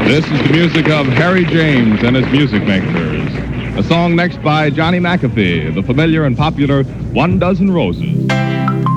This is the music of Harry James and his Music Makers. A song next by Johnny McAfee, the familiar and popular One Dozen Roses.